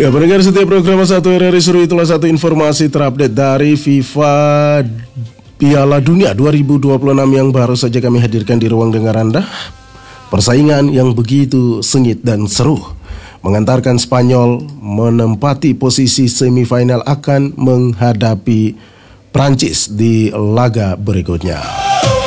Ya, pendengar setiap program Satu RRI Seru, itulah satu informasi terupdate dari FIFA Piala Dunia 2026 yang baru saja kami hadirkan di ruang dengar Anda. Persaingan yang begitu sengit dan seru mengantarkan Spanyol menempati posisi semifinal akan menghadapi Prancis di laga berikutnya.